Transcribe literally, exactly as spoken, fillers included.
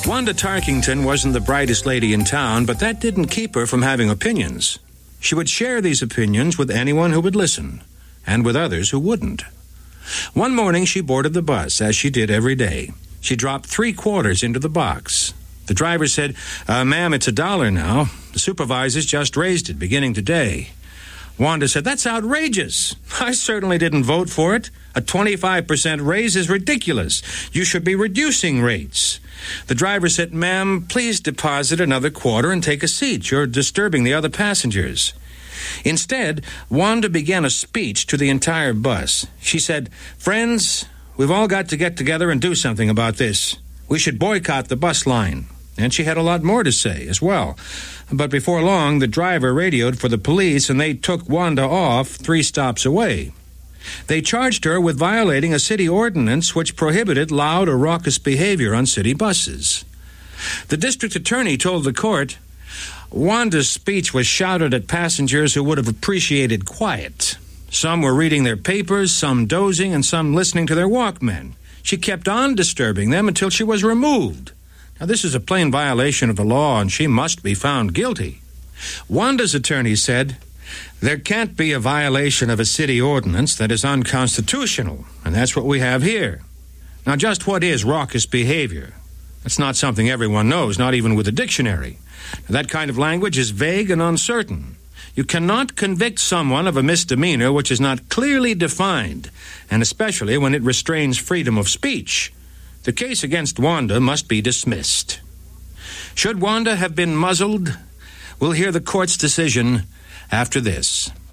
Wanda Tarkington wasn't the brightest lady in town, but that didn't keep her from having opinions. She would share these opinions with anyone who would listen, and with others who wouldn't. One morning she boarded the bus, as she did every day. She dropped three quarters into the box. The driver said, uh, ma'am, it's a dollar now. The supervisors just raised it, beginning today. Wanda said, that's outrageous. I certainly didn't vote for it. A twenty-five percent raise is ridiculous. You should be reducing rates. The driver said, ma'am, please deposit another quarter and take a seat. You're disturbing the other passengers. Instead, Wanda began a speech to the entire bus. She said, friends, we've all got to get together and do something about this. We should boycott the bus line. And she had a lot more to say as well. But before long, the driver radioed for the police, and they took Wanda off three stops away. They charged her with violating a city ordinance which prohibited loud or raucous behavior on city buses. The district attorney told the court, Wanda's speech was shouted at passengers who would have appreciated quiet. Some were reading their papers, some dozing, and some listening to their Walkmen. She kept on disturbing them until she was removed. Now, this is a plain violation of the law, and she must be found guilty. Wanda's attorney said, there can't be a violation of a city ordinance that is unconstitutional, and that's what we have here. Now, just what is raucous behavior? That's not something everyone knows, not even with a dictionary. Now, that kind of language is vague and uncertain. You cannot convict someone of a misdemeanor which is not clearly defined, and especially when it restrains freedom of speech. The case against Wanda must be dismissed. Should Wanda have been muzzled? We'll hear the court's decision after this.